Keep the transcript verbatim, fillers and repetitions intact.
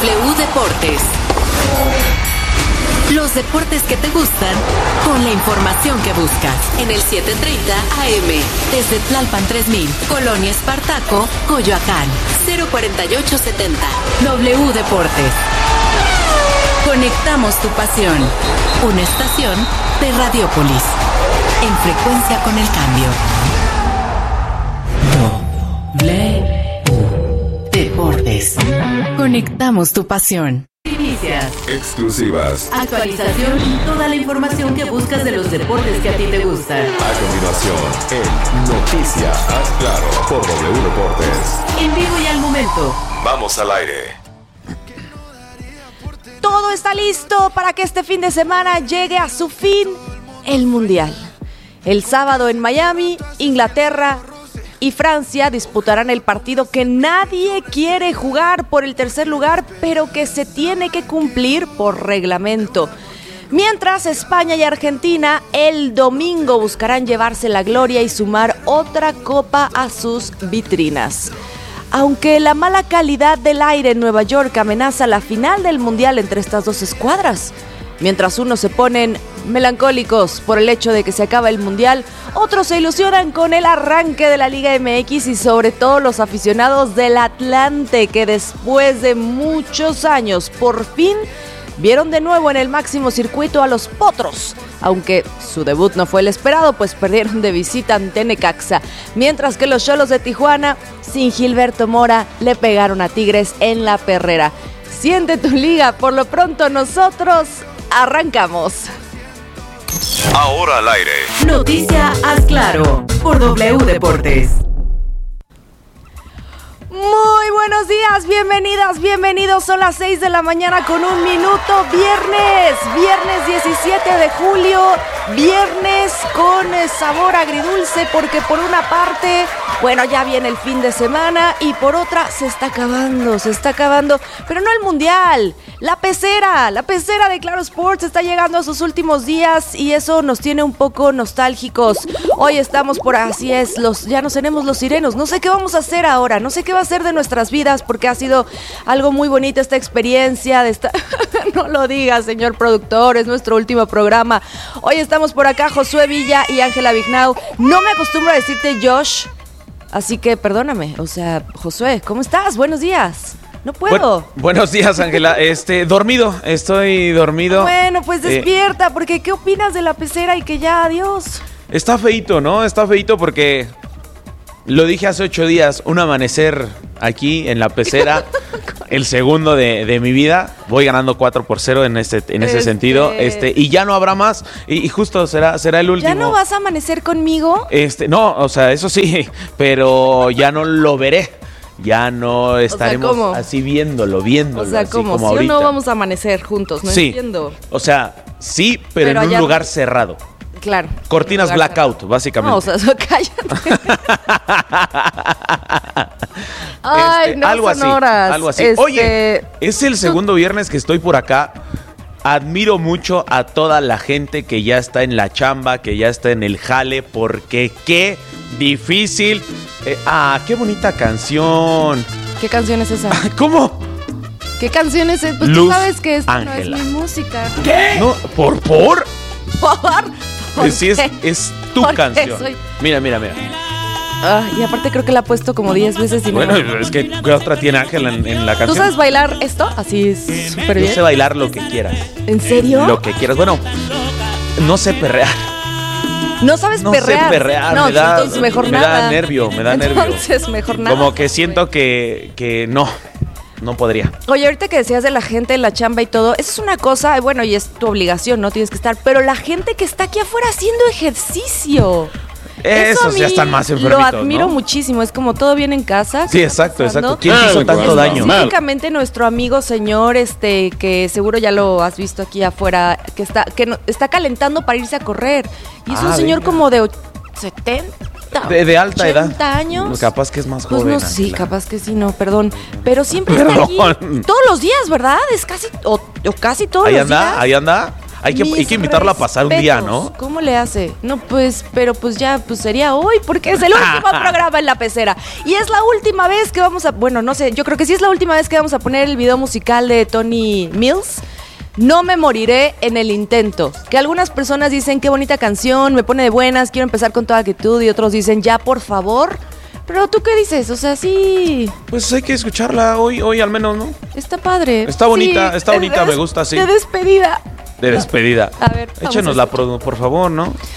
W Deportes. Los deportes que te gustan con la información que buscas en el setecientos treinta A M desde Tlalpan tres mil, Colonia Espartaco, Coyoacán, cero cuarenta y ocho setenta. W Deportes. Conectamos tu pasión. Una estación de Radiópolis. En frecuencia con el cambio. W Deportes. Conectamos tu pasión. Noticias, exclusivas, actualización y toda la información que buscas de los deportes que a ti te gustan. A continuación, en Noticias Haz Claro por W Deportes. En vivo y al momento. Vamos al aire. Todo está listo para que este fin de semana llegue a su fin el Mundial. El sábado en Miami, Inglaterra y Francia disputarán el partido que nadie quiere jugar por el tercer lugar, pero que se tiene que cumplir por reglamento. Mientras España y Argentina el domingo buscarán llevarse la gloria y sumar otra copa a sus vitrinas. Aunque la mala calidad del aire en Nueva York amenaza la final del Mundial entre estas dos escuadras, mientras unos se ponen melancólicos por el hecho de que se acaba el Mundial, otros se ilusionan con el arranque de la Liga M X y sobre todo los aficionados del Atlante que después de muchos años por fin vieron de nuevo en el máximo circuito a los Potros, aunque su debut no fue el esperado, pues perdieron de visita ante Necaxa, mientras que los Xolos de Tijuana, sin Gilberto Mora, le pegaron a Tigres en la perrera. Siente tu liga, por lo pronto nosotros arrancamos. Ahora al aire. Noticia Haz Claro por W Deportes. Muy buenos días, bienvenidas, bienvenidos. Son las seis de la mañana con un minuto. Viernes, viernes diecisiete de julio. Viernes con sabor agridulce porque por una parte, bueno, ya viene el fin de semana y por otra se está acabando, se está acabando, pero no el Mundial. La pecera, la pecera de Claro Sports está llegando a sus últimos días y eso nos tiene un poco nostálgicos. Hoy estamos por, así es, los, ya nos tenemos los sirenos. No sé qué vamos a hacer ahora, no sé qué va a ser de nuestras vidas porque ha sido algo muy bonito esta experiencia de esta... No lo digas, señor productor, es nuestro último programa. Hoy estamos por acá Josué Villa y Ángela Vignau. No me acostumbro a decirte Josh, así que perdóname. O sea, Josué, ¿cómo estás? Buenos días. No puedo. Bu- buenos días, Ángela. Este, dormido, estoy dormido. Bueno, pues despierta, eh, porque ¿qué opinas de la pecera y que ya adiós? Está feíto, ¿no? Está feíto porque lo dije hace ocho días, un amanecer aquí en la pecera, el segundo de, de mi vida. Voy ganando cuatro por cero en ese, en ese este... sentido. Este, y ya no habrá más. Y, y justo será, será el último. ¿Ya no vas a amanecer conmigo? Este, no, o sea, eso sí, pero ya no lo veré. Ya no estaremos o sea, así viéndolo, viéndolo. O sea, así ¿cómo? como ¿Sí ahorita. o no vamos a amanecer juntos? No sí. entiendo. O sea, sí, pero, pero en un lugar cerrado. Claro. Cortinas blackout, cerrado. básicamente. No, o sea, eso, cállate. Ay, este, no, algo así, sonoras. algo así. Este... Oye, es el segundo viernes que estoy por acá. Admiro mucho a toda la gente que ya está en la chamba, que ya está en el jale, porque qué difícil. Eh, ah, qué bonita canción. ¿Qué canción es esa? ¿Cómo? ¿Qué canción es esa? Pues Luz tú sabes que esta Ángela. No es mi música. ¿Qué? No, ¿por por? ¿Por? ¿Por sí, es, es tu canción. Soy... Mira, mira, mira. Ah, y aparte creo que la he puesto como diez veces y bueno, no. es que ¿qué otra tiene Ángela en, en la canción? ¿Tú sabes bailar esto? Así súper bien. Yo sé bailar lo que quieras. ¿En serio? Lo que quieras. Bueno, no sé perrear. ¿No sabes no perrear? No sé perrear. No, me da, entonces mejor me nada. da nervio, me da entonces, nervio. Entonces mejor nada. Como que siento que, que no, no podría. Oye, ahorita que decías de la gente en la chamba y todo, eso es una cosa, bueno, y es tu obligación, no tienes que estar, pero la gente que está aquí afuera haciendo ejercicio... Esos ya están más enfermitos, lo admiro ¿no? muchísimo, es como todo bien en casa. Sí, exacto, exacto. ¿Quién te hizo tanto daño? Específicamente nuestro amigo señor, este, que seguro ya lo has visto aquí afuera, que está, que no, está calentando para irse a correr. Y es ah, un señor venga. como de setenta, de, de alta edad. años. Capaz que es más pues joven. No, sí, claro. capaz que sí, no, perdón. Pero siempre perdón. está aquí todos los días, ¿verdad? Es casi, o, o casi todos ahí los anda, días. Ahí anda, ahí anda. Hay que, Mis hay que invitarla a pasar un día, respetos. ¿no? ¿Cómo le hace? No, pues, pero pues ya, pues sería hoy, porque es el último programa en La Pecera. Y es la última vez que vamos a, bueno, no sé, yo creo que sí es la última vez que vamos a poner el video musical de Tony Mills. No me moriré en el intento. Que algunas personas dicen, qué bonita canción, me pone de buenas, quiero empezar con toda actitud. Y otros dicen, ya, por favor. Pero ¿tú qué dices? O sea, sí, Pues hay que escucharla hoy, hoy al menos, ¿no? está padre. Está bonita, Sí, está de bonita, des- me gusta, sí. De despedida. De despedida. A ver, vamos a Échenosla, escuchar. por, por favor, ¿no?